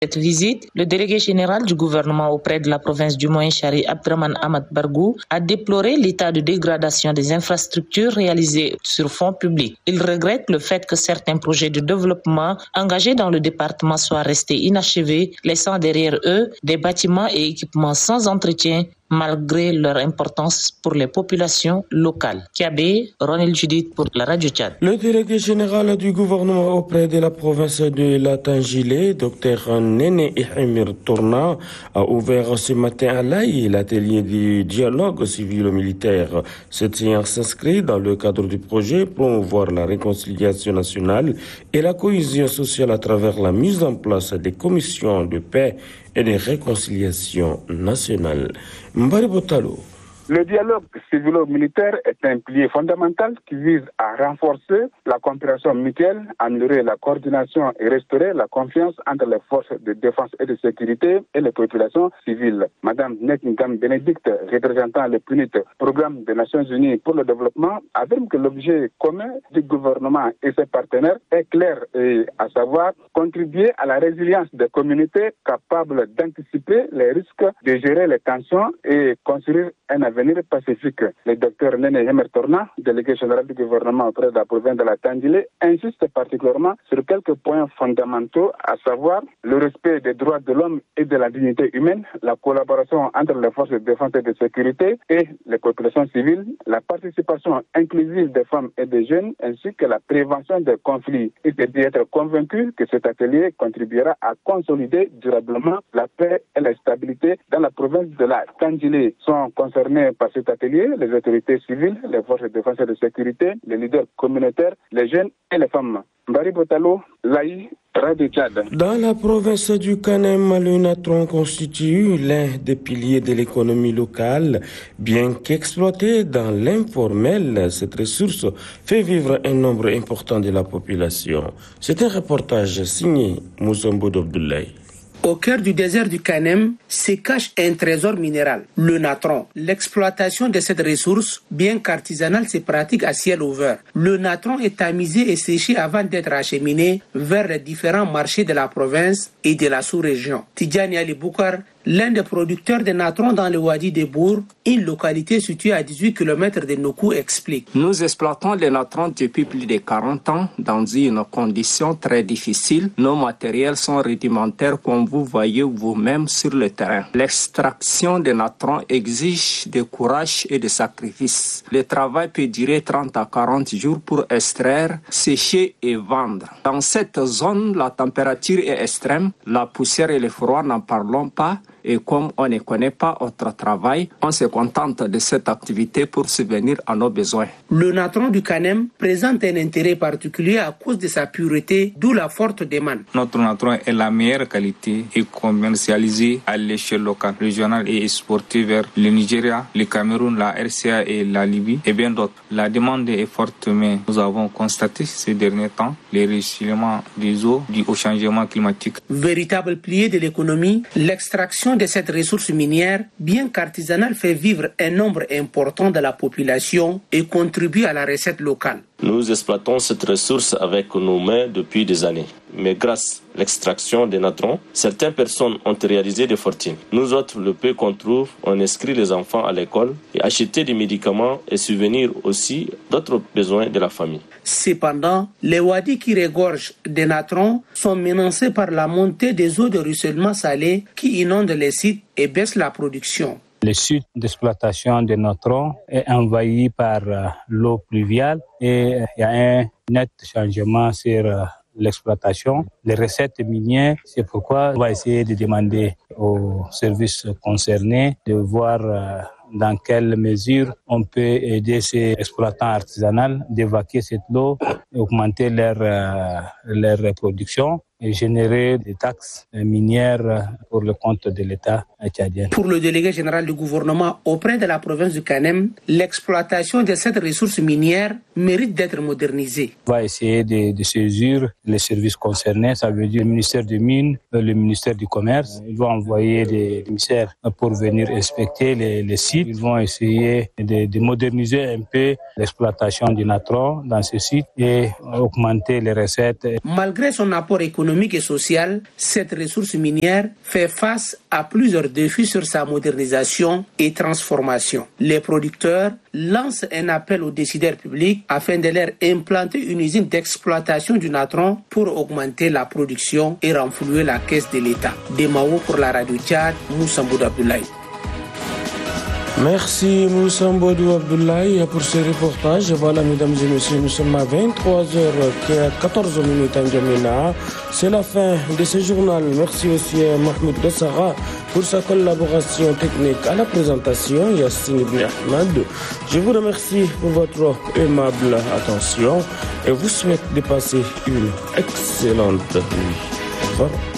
Cette visite, le délégué général du gouvernement auprès de la province du Moyen-Chari, Abdraman Ahmad Bargou, a déploré l'état de dégradation des infrastructures réalisées sur fonds publics. Il regrette le fait que certains projets de développement engagés dans le département soient restés inachevés, laissant derrière eux des bâtiments et équipements sans entretien, malgré leur importance pour les populations locales. Kiabé, Ronald Judith pour la Radio Tchad. Le délégué général du gouvernement auprès de la province de la Tangilé, Dr Nene Ihemir Tourna, a ouvert ce matin à l'Aïe l'atelier du dialogue civilo-militaire. Cette séance s'inscrit dans le cadre du projet promouvoir la réconciliation nationale et la cohésion sociale à travers la mise en place des commissions de paix et de réconciliation nationale. Mbari Botalo. Le dialogue civilo-militaire est un pilier fondamental qui vise à renforcer la compréhension mutuelle, améliorer la coordination et restaurer la confiance entre les forces de défense et de sécurité et les populations civiles. Madame Nekingam Bénédicte, représentant le PNUD, Programme des Nations Unies pour le développement, affirme que l'objet commun du gouvernement et ses partenaires est clair et à savoir contribuer à la résilience des communautés capables d'anticiper les risques, de gérer les tensions et construire un avenir pacifique. Le docteur Nene Ihemir Tourna, délégué général du gouvernement auprès de la province de la Tangilé, insiste particulièrement sur quelques points fondamentaux, à savoir le respect des droits de l'homme et de la dignité humaine, la collaboration entre les forces de défense et de sécurité et les populations civiles, la participation inclusive des femmes et des jeunes, ainsi que la prévention des conflits. Il est d'être convaincu que cet atelier contribuera à consolider durablement la paix et la stabilité dans la province de la Tangilé. Sont concernés par cet atelier les autorités civiles, les forces de défense et de sécurité, les leaders communautaires, les jeunes et les femmes. Mbari Botalo, Laï, Radio Tchad. Dans la province du Kanem, le natron constitue l'un des piliers de l'économie locale. Bien qu'exploité dans l'informel, cette ressource fait vivre un nombre important de la population. C'est un reportage signé Moussambo Abdoulaye. Au cœur du désert du Kanem se cache un trésor minéral, le natron. L'exploitation de cette ressource, bien qu'artisanale, se pratique à ciel ouvert. Le natron est tamisé et séché avant d'être acheminé vers les différents marchés de la province et de la sous-région. Tidjani Ali Boukar, l'un des producteurs de natron dans le Wadi de Bour, une localité située à 18 km de Nokou, explique. Nous exploitons le natron depuis plus de 40 ans dans une condition très difficile. Nos matériels sont rudimentaires comme vous voyez vous-même sur le terrain. L'extraction de natron exige de courage et de sacrifice. Le travail peut durer 30 à 40 jours pour extraire, sécher et vendre. Dans cette zone, la température est extrême, la poussière et le froid n'en parlons pas. Et comme on ne connaît pas notre travail, on se contente de cette activité pour subvenir à nos besoins. Le natron du Kanem présente un intérêt particulier à cause de sa pureté, d'où la forte demande. Notre natron est la meilleure qualité et commercialisé à l'échelle locale, régionale et exporté vers le Nigeria, le Cameroun, la RCA et la Libye et bien d'autres. La demande est forte, mais nous avons constaté ces derniers temps les réchauffements des eaux dus au changement climatique. Véritable pilier de l'économie, l'extraction de cette ressource minière, bien qu'artisanale, fait vivre un nombre important de la population et contribue à la recette locale. Nous exploitons cette ressource avec nos mains depuis des années. Mais grâce à l'extraction des natrons, certaines personnes ont réalisé des fortunes. Nous autres, le peu qu'on trouve, on inscrit les enfants à l'école et acheter des médicaments et subvenir aussi d'autres besoins de la famille. Cependant, les wadis qui regorgent des natrons sont menacés par la montée des eaux de ruissellement salées qui inondent les sites et baissent la production. Le site d'exploitation des natrons est envahi par l'eau pluviale et il y a un net changement sur l'exploitation, les recettes minières. C'est pourquoi on va essayer de demander aux services concernés de voir dans quelle mesure on peut aider ces exploitants artisanaux d'évacuer cette eau, augmenter leur production et générer des taxes minières pour le compte de l'État tchadien. Pour le délégué général du gouvernement auprès de la province du Kanem, l'exploitation de cette ressource minière mérite d'être modernisée. On va essayer de saisir les services concernés, ça veut dire le ministère des Mines, le ministère du Commerce. Ils vont envoyer des émissaires pour venir inspecter les sites. Ils vont essayer de moderniser un peu l'exploitation du natron dans ce site et augmenter les recettes. Malgré son apport économique, économique et sociale, cette ressource minière fait face à plusieurs défis sur sa modernisation et transformation. Les producteurs lancent un appel aux décideurs publics afin de leur implanter une usine d'exploitation du natron pour augmenter la production et renflouer la caisse de l'État. Demao pour la radio Tchad, Moussa Mbodou Abdoulaye. Merci Moussa Mbodou Abdoulaye pour ce reportage. Voilà, mesdames et messieurs, nous sommes à 23h14 en Djamena. C'est la fin de ce journal. Merci aussi à Mahmoud Gassara pour sa collaboration technique à la présentation. Yassine Ibn Ahmad. Je vous remercie pour votre aimable attention et vous souhaite de passer une excellente nuit. Au revoir.